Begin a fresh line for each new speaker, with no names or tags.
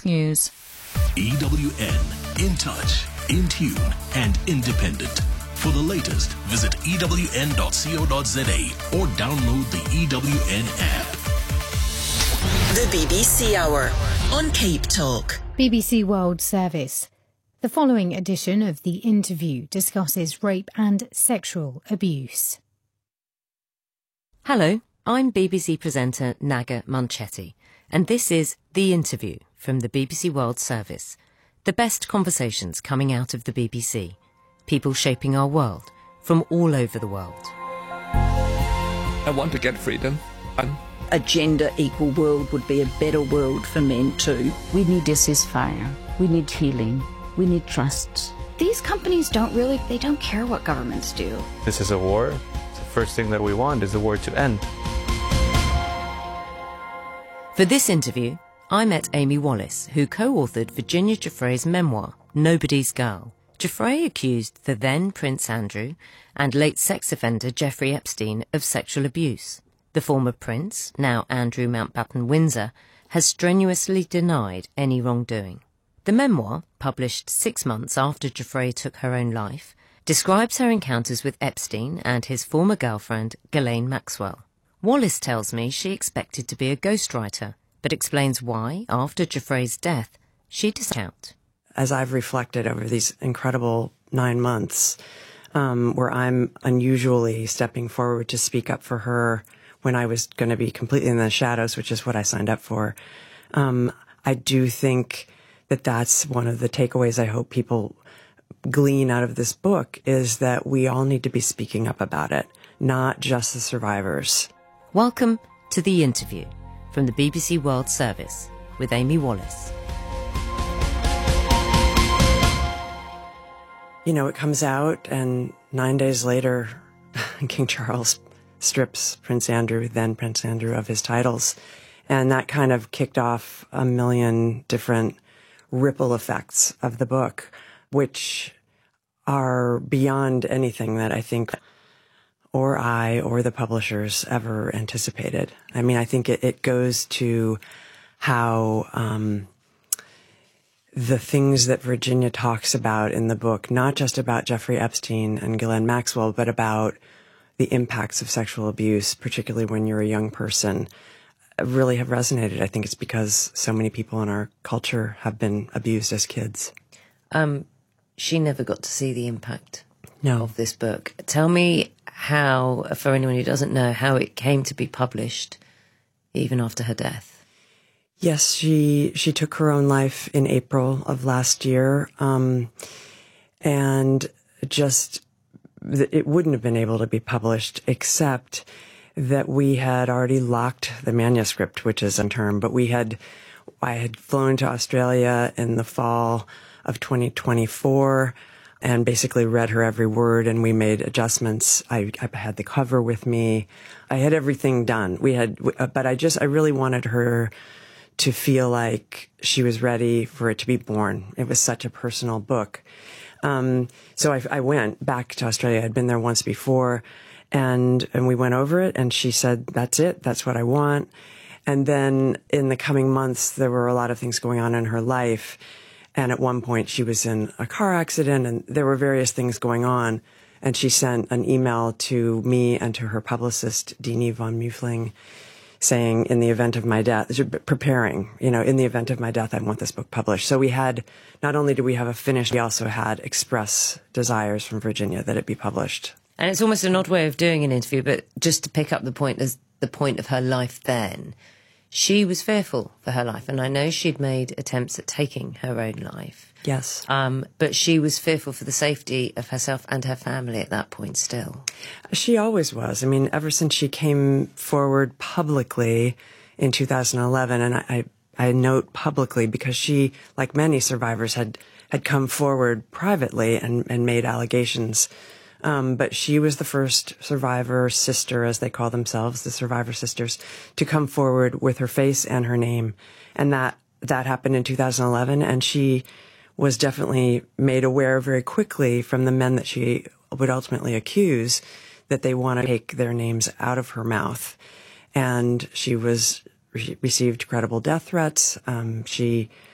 News.
EWN, in touch, in tune and independent. For the latest, visit ewn.co.za or download the EWN app.
The BBC Hour on Cape Talk.
BBC World Service. The following edition of The Interview discusses rape and sexual abuse.
Hello, I'm BBC presenter Naga Munchetti, and this is The Interview from the BBC World Service. The best conversations coming out of the BBC. People shaping our world from all over the world.
I want to get freedom.
A gender-equal world would be a better world for men too.
We need a ceasefire. We need healing. We need trust.
These companies don't care what governments do.
This is a war. The first thing that we want is the war to end.
For this interview, I met Amy Wallace, who co-authored Virginia Giuffre's memoir, Nobody's Girl. Giuffre accused the then Prince Andrew and late sex offender Jeffrey Epstein of sexual abuse. The former prince, now Andrew Mountbatten Windsor, has strenuously denied any wrongdoing. The memoir, published 6 months after Giuffre took her own life, describes her encounters with Epstein and his former girlfriend, Ghislaine Maxwell. Wallace tells me she expected to be a ghostwriter, but explains why, after Giuffre's death, she decided out.
As I've reflected over these incredible 9 months, where I'm unusually stepping forward to speak up for her when I was going to be completely in the shadows, which is what I signed up for, I do think that that's one of the takeaways I hope people glean out of this book, is that we all need to be speaking up about it, not just the survivors.
Welcome to The Interview from the BBC World Service with Amy Wallace.
You know, it comes out and 9 days later, King Charles strips Prince Andrew, then Prince Andrew, of his titles. And that kind of kicked off a million different ripple effects of the book, which are beyond anything that I think or I or the publishers ever anticipated. I mean, I think it goes to how the things that Virginia talks about in the book, not just about Jeffrey Epstein and Ghislaine Maxwell, but about the impacts of sexual abuse, particularly when you're a young person, really have resonated. I think it's because so many people in our culture have been abused as kids.
She never got to see the impact
No.
of this book. Tell me how, for anyone who doesn't know, how it came to be published even after her death.
Yes, she took her own life in April of last year, and just it wouldn't have been able to be published except that we had already locked the manuscript, which is a term, but I had flown to Australia in the fall of 2024 and basically read her every word, and we made adjustments. I had the cover with me. I had everything done. But I really wanted her to feel like she was ready for it to be born. It was such a personal book. So I went back to Australia. I'd been there once before, and we went over it, and she said, "That's it. That's what I want." And then in the coming months, there were a lot of things going on in her life. And at one point, she was in a car accident, and there were various things going on. And she sent an email to me and to her publicist, Dini von Muefling, saying, in the event of my death, preparing, in the event of my death, I want this book published. So we had, not only did we have a finish, we also had express desires from Virginia that it be published.
And it's almost an odd way of doing an interview, but just to pick up the point as the point of her life then, she was fearful for her life. And I know she'd made attempts at taking her own life.
Yes.
But she was fearful for the safety of herself and her family at that point still.
She always was. I mean, ever since she came forward publicly in 2011, and I note publicly because she, like many survivors, had come forward privately and made allegations. But she was the first survivor sister, as they call themselves, the survivor sisters, to come forward with her face and her name. And that happened in 2011, and she was definitely made aware very quickly from the men that she would ultimately accuse that they want to take their names out of her mouth. And she received credible death threats. She